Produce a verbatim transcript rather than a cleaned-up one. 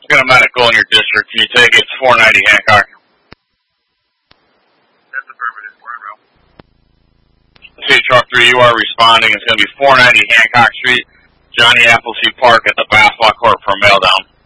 got a medical in your district. Can you take it? It's four ninety Hancock. That's affirmative. We're en route. City Truck three, you are responding. It's going to be four ninety Hancock Street, Johnny Appleseed Park at the basketball court for a mail down.